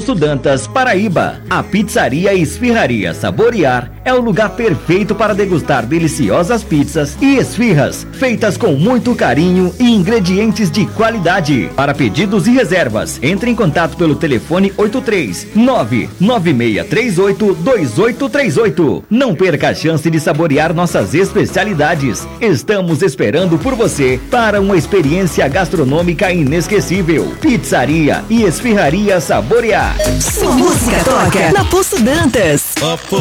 Posto Dantas, Paraíba. A Pizzaria e Esfirraria Saborear é o lugar perfeito para degustar deliciosas pizzas e esfirras, feitas com muito carinho e ingredientes de qualidade. Para pedidos e reservas, entre em contato pelo telefone 83996382838. Não perca a chance de saborear nossas especialidades. Estamos esperando por você para uma experiência gastronômica inesquecível. Pizzaria e Esfirraria Saborear. Sua música toca na Posto Dantas.